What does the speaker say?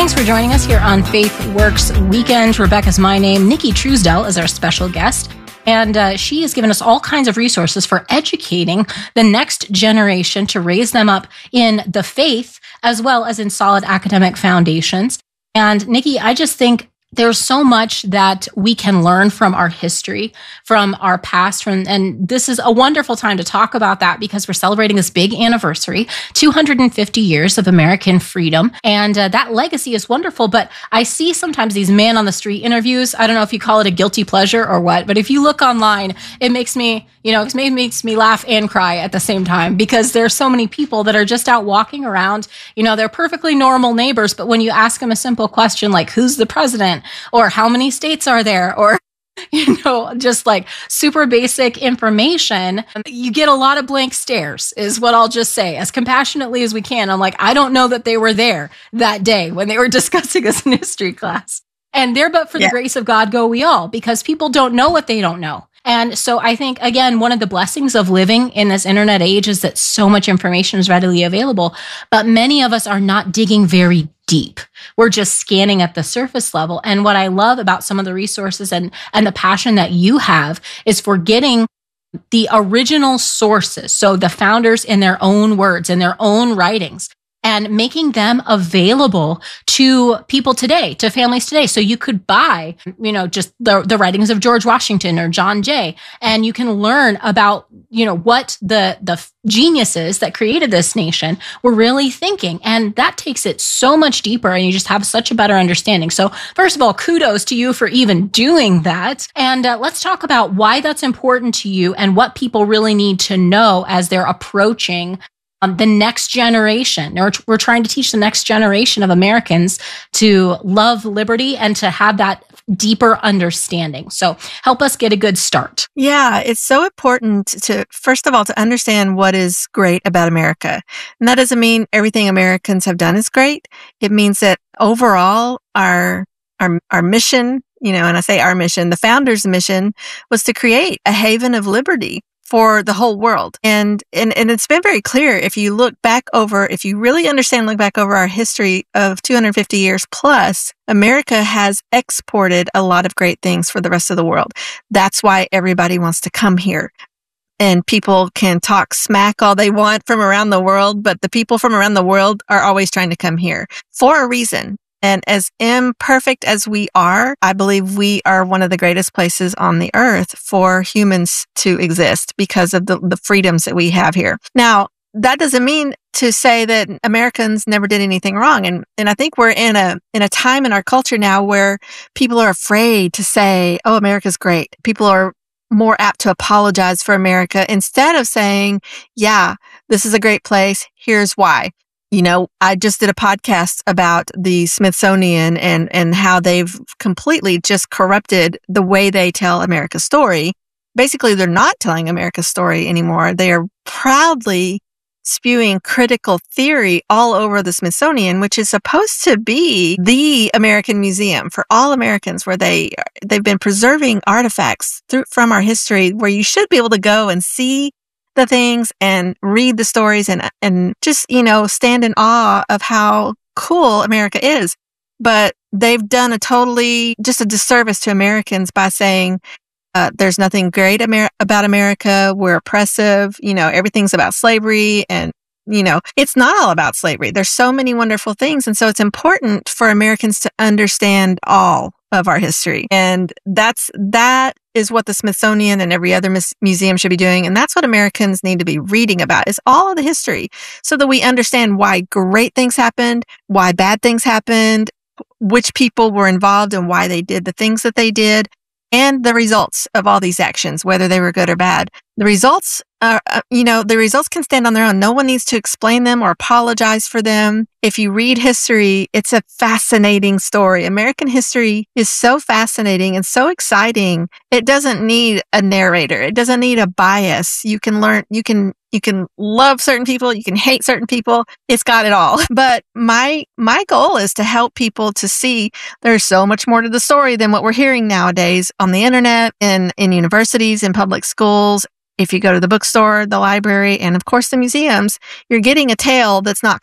Thanks for joining us here on Faith Works Weekend. Rebecca's my name. Nikki Truesdell is our special guest. And she has given us all kinds of resources for educating the next generation to raise them up in the faith as well as in solid academic foundations. And Nikki, I just think there's so much that we can learn from our history, from our past, and this is a wonderful time to talk about that because we're celebrating this big anniversary, 250 years of American freedom, and that legacy is wonderful. But I see sometimes these man on the street interviews. I don't know if you call it a guilty pleasure or what, but if you look online, it makes me, it makes me laugh and cry at the same time because there's so many people that are just out walking around. They're perfectly normal neighbors, but when you ask them a simple question like, who's the president? Or how many states are there? Or, just like super basic information, you get a lot of blank stares is what I'll just say as compassionately as we can. I'm like, I don't know that they were there that day when they were discussing this in history class. And there, but for the grace of God, go we all, because people don't know what they don't know. And so I think, again, one of the blessings of living in this internet age is that so much information is readily available, but many of us are not digging very deep. We're just scanning at the surface level. And what I love about some of the resources and the passion that you have is for getting the original sources. So the founders in their own words, in their own writings, and making them available to people today, to families today. So you could buy, just the writings of George Washington or John Jay, and you can learn about, what the geniuses that created this nation were really thinking. And that takes it so much deeper, and you just have such a better understanding. So first of all, kudos to you for even doing that. And let's talk about why that's important to you and what people really need to know as they're approaching the next generation. We're trying to teach the next generation of Americans to love liberty and to have that deeper understanding. So help us get a good start. Yeah, it's so important to, first of all, to understand what is great about America. And that doesn't mean everything Americans have done is great. It means that overall, our mission, and I say our mission, the founders' mission was to create a haven of liberty for the whole world. And it's been very clear if you really look back over our history of 250 years plus, America has exported a lot of great things for the rest of the world. That's why everybody wants to come here. And people can talk smack all they want from around the world, but the people from around the world are always trying to come here for a reason. And as imperfect as we are, I believe we are one of the greatest places on the earth for humans to exist because of the freedoms that we have here. Now, that doesn't mean to say that Americans never did anything wrong. And I think we're in a time in our culture now where people are afraid to say, oh, America's great. People are more apt to apologize for America instead of saying, yeah, this is a great place. Here's why. I just did a podcast about the Smithsonian and how they've completely just corrupted the way they tell America's story. Basically, they're not telling America's story anymore. They are proudly spewing critical theory all over the Smithsonian, which is supposed to be the American museum for all Americans, where they've been preserving artifacts from our history, where you should be able to go and see the things and read the stories and just, stand in awe of how cool America is. But they've done just a disservice to Americans by saying, there's nothing great about America. We're oppressive. Everything's about slavery. And, it's not all about slavery. There's so many wonderful things. And so it's important for Americans to understand all of our history. And that is what the Smithsonian and every other museum should be doing. And that's what Americans need to be reading about, is all of the history, so that we understand why great things happened, why bad things happened, which people were involved and why they did the things that they did, and the results of all these actions, whether they were good or bad. The results the results can stand on their own. No one needs to explain them or apologize for them. If you read history, it's a fascinating story. American history is so fascinating and so exciting. It doesn't need a narrator. It doesn't need a bias. You can learn, you can love certain people, you can hate certain people. It's got it all. But my goal is to help people to see there's so much more to the story than what we're hearing nowadays on the internet, in universities, in public schools. If you go to the bookstore, the library, and of course the museums, you're getting a tale that's not